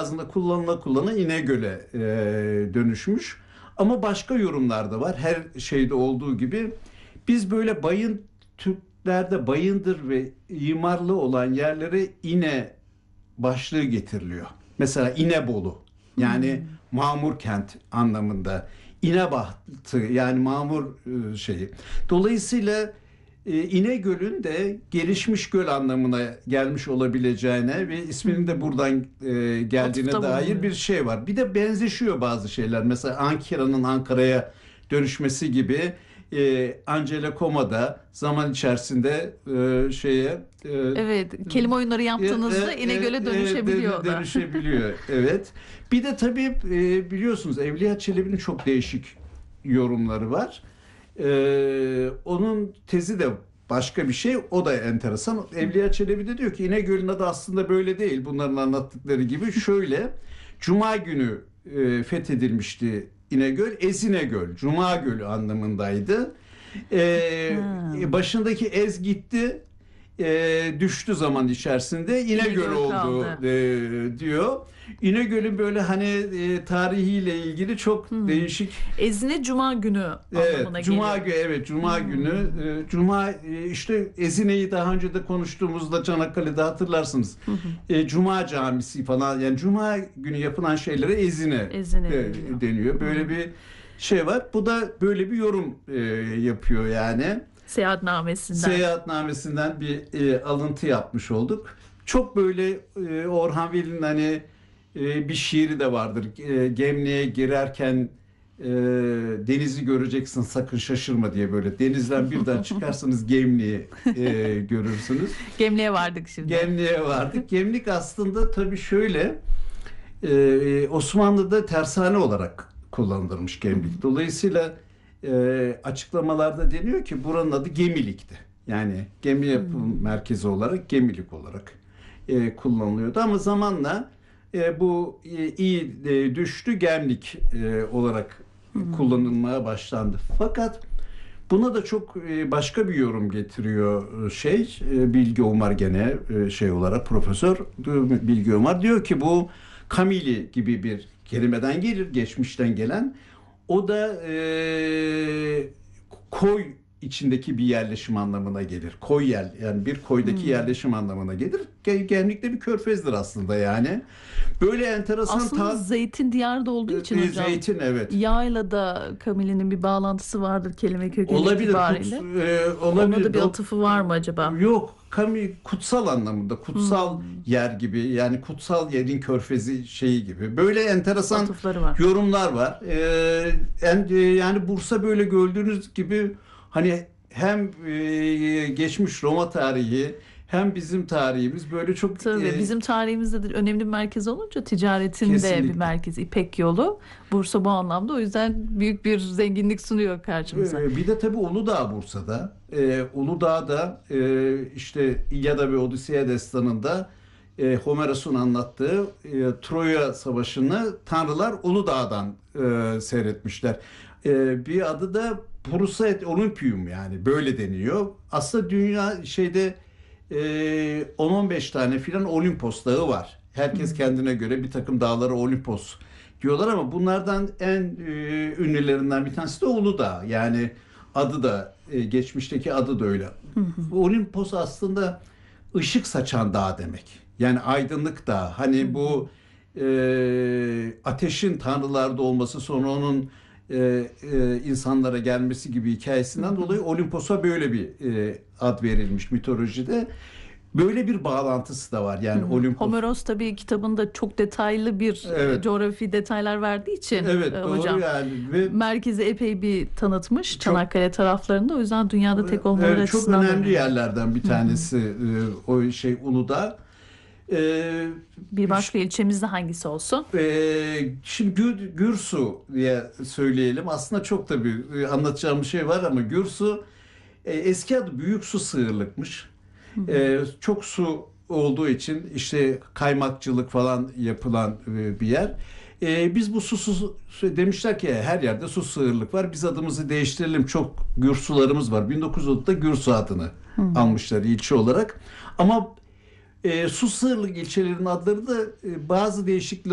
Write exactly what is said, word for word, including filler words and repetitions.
ağzında kullanıla kullanıla İnegöl'e e, dönüşmüş. Ama başka yorumlar da var. Her şeyde olduğu gibi. Biz böyle bayın Türklerde bayındır ve imarlı olan yerlere İne başlığı getiriliyor. Mesela İnebolu yani hmm. mamur kent anlamında. İnebahtı yani mamur e, şeyi. Dolayısıyla e, İnegöl'ün de gelişmiş göl anlamına gelmiş olabileceğine ve isminin de buradan e, geldiğine Atıfta dair bulunuyor. bir şey var. Bir de benzeşiyor bazı şeyler. Mesela Ankira'nın Ankara'ya dönüşmesi gibi e, Angela Coma'da zaman içerisinde e, şeye e, Evet, kelime oyunları yaptığınızda e, e, İnegöl'e e, dönüşebiliyor e, o da. Dönüşebiliyor, evet. Bir de tabii e, biliyorsunuz Evliya Çelebi'nin çok değişik yorumları var. E, onun tezi de başka bir şey. O da enteresan. Evliya Çelebi de diyor ki İnegöl'ün adı aslında böyle değil. Bunların anlattıkları gibi şöyle. Cuma günü e, fethedilmişti İnegöl. Ezinegöl, Cuma Gölü anlamındaydı. E, Hmm. Başındaki Ez gitti. E, düştü zaman içerisinde İnegöl İnegöl oldu e, diyor. İnegöl'ün böyle hani e, tarihiyle ilgili çok hmm. değişik. Ezine Cuma günü anlamına Evet, Cuma geliyor. günü evet Cuma hmm. günü e, Cuma e, işte Ezine'yi daha önce de konuştuğumuzda Çanakkale'de hatırlarsınız. Hmm. E, Cuma camisi falan yani Cuma günü yapılan şeylere Ezine, Ezine e, deniyor. Böyle hmm. bir şey var. Bu da böyle bir yorum e, yapıyor yani. Seyahatnamesinden. Seyahatnamesinden bir e, alıntı yapmış olduk. Çok böyle e, Orhan Veli'nin hani e, bir şiiri de vardır. E, Gemliğe girerken e, denizi göreceksin sakın şaşırma diye böyle. Denizden birden çıkarsanız Gemliği e, görürsünüz. Gemliğe vardık şimdi. Gemliğe vardık. Gemlik aslında tabii şöyle e, Osmanlı'da tersane olarak kullanılmış Gemlik. Dolayısıyla E, açıklamalarda deniyor ki buranın adı Gemilik'ti. Yani gemi yapım hmm. merkezi olarak Gemilik olarak e, kullanılıyordu. Ama zamanla e, bu e, iyi e, düştü Gemlik e, olarak hmm. kullanılmaya başlandı. Fakat buna da çok e, başka bir yorum getiriyor şey e, Bilge Umar gene e, şey olarak profesör Bilge Umar diyor ki bu Kamili gibi bir kelimeden gelir, geçmişten gelen. O da e, koy içindeki bir yerleşim anlamına gelir. Koy yer yani bir koydaki hmm. yerleşim anlamına gelir. Gemlik'te bir körfezdir aslında yani. Böyle enteresan. Aslında ta... zeytin diyarda olduğu için e, hocam. Zeytin evet. Yağla da Kamili'nin bir bağlantısı vardır kelime kökeni olabilir, itibariyle. Kut, e, olabilir. Ona da bir atıfı var mı acaba? Yok. Kami kutsal anlamında. Kutsal hmm. yer gibi. Yani kutsal yerin körfezi şeyi gibi. Böyle enteresan var. yorumlar var. Ee, en, yani Bursa böyle gördüğünüz gibi hani hem e, geçmiş Roma tarihi hem bizim tarihimiz böyle çok... Tabii e, bizim tarihimizde de önemli bir merkez olunca ticaretin kesinlikle. de bir merkezi İpek yolu. Bursa bu anlamda o yüzden büyük bir zenginlik sunuyor karşımıza. Ee, bir de tabii Uludağ Bursa'da. Ee, Uludağ'da e, işte İlyada ve Odisea destanında e, Homeros'un anlattığı e, Troya Savaşı'nı tanrılar Uludağ'dan e, seyretmişler. E, bir adı da Bursa et Olympium yani böyle deniyor. Aslında dünya şeyde e, on on beş tane filan Olimpos dağı var. Herkes hmm. kendine göre bir takım dağlara Olimpos diyorlar ama bunlardan en e, ünlülerinden bir tanesi de Uludağ. Yani adı da e, geçmişteki adı da öyle. Hı hı. Olimpos aslında ışık saçan dağ demek. Yani aydınlık dağ. Hani hı hı. bu e, ateşin tanrılarda olması sonra onun e, e, insanlara gelmesi gibi hikayesinden hı hı. dolayı Olimpos'a böyle bir e, ad verilmiş mitolojide. Böyle bir bağlantısı da var yani Olimpos. Homeros tabii kitabında çok detaylı bir evet. coğrafi detaylar verdiği için evet, e, doğru hocam yani. Ve merkezi epey bir tanıtmış çok, Çanakkale taraflarında o yüzden dünyada tek olmaları evet, açısından. Çok önemli yerlerden bir tanesi e, o şey Uludağ. Ee, bir başka ilçemizde hangisi olsun? E, şimdi Gür, Gürsu diye söyleyelim. Aslında çok da bir anlatacağım bir şey var ama Gürsu e, eski adı Büyüksu Sığırlıkmış. E, çok su olduğu için işte kaymakçılık falan yapılan e, bir yer. E, biz bu su, su demişler ki her yerde su sığırlık var. Biz adımızı değiştirelim. Çok Gürsularımız var. bin dokuz yüz otuzda Gürsu adını hmm. almışlar ilçe olarak. Ama e, su sığırlık ilçelerinin adları da e, bazı değişiklikler